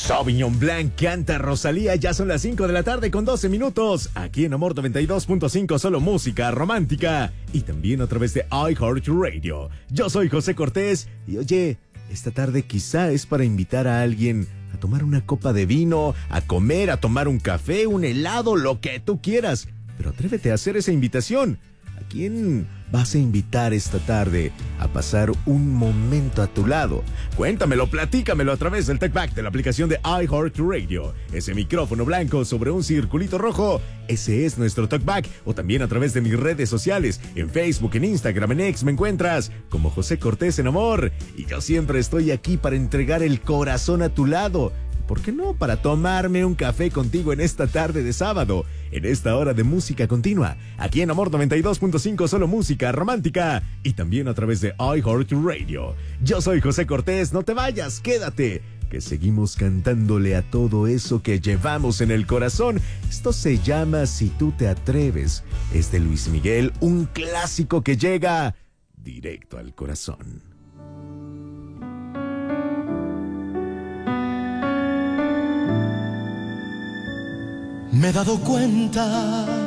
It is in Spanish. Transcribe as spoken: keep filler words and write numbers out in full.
Sauvignon Blanc canta Rosalía, ya son las cinco de la tarde con doce minutos, aquí en Amor noventa y dos punto cinco, solo música romántica, y también a través de iHeartRadio. Yo soy José Cortés, y oye, esta tarde quizá es para invitar a alguien a tomar una copa de vino, a comer, a tomar un café, un helado, lo que tú quieras, pero atrévete a hacer esa invitación. ¿A quién vas a invitar esta tarde a pasar un momento a tu lado? Cuéntamelo, platícamelo a través del TalkBack de la aplicación de iHeartRadio. Ese micrófono blanco sobre un circulito rojo, ese es nuestro TalkBack. O también a través de mis redes sociales, en Facebook, en Instagram, en X, me encuentras como José Cortés en Amor. Y yo siempre estoy aquí para entregar el corazón a tu lado. ¿Por qué no? Para tomarme un café contigo en esta tarde de sábado, en esta hora de música continua, aquí en Amor noventa y dos punto cinco, solo música romántica, y también a través de iHeartRadio. Yo soy José Cortés, no te vayas, quédate, que seguimos cantándole a todo eso que llevamos en el corazón. Esto se llama Si tú te atreves. Es de Luis Miguel, un clásico que llega directo al corazón. Me he dado cuenta